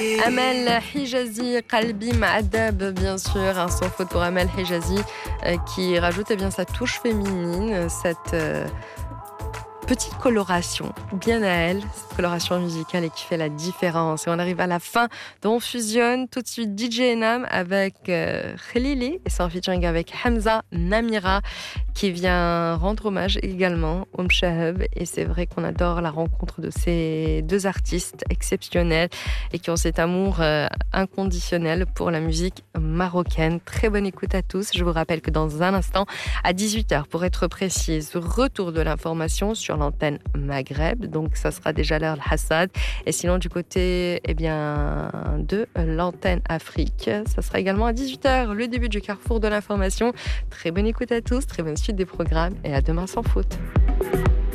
Amel Hijazi, Qalbi Ma'adab, bien sûr, un sans faute pour Amel Hijazi, qui rajoute sa touche féminine, cette petite coloration, bien à elle, cette coloration musicale et qui fait la différence. Et on arrive à la fin, dont on fusionne tout de suite DJ Enam avec Khalili, et c'est en featuring avec Hamza Namira, qui vient rendre hommage également au Mshahab. Et c'est vrai qu'on adore la rencontre de ces deux artistes exceptionnels et qui ont cet amour inconditionnel pour la musique marocaine. Très bonne écoute à tous. Je vous rappelle que dans un instant, à 18h, pour être précise, retour de l'information sur l'antenne Maghreb. Donc, ça sera déjà l'heure de Hassad. Et sinon, du côté de l'antenne Afrique, ça sera également à 18h, le début du carrefour de l'information. Très bonne écoute à tous, très bonne suite des programmes et à demain sans faute.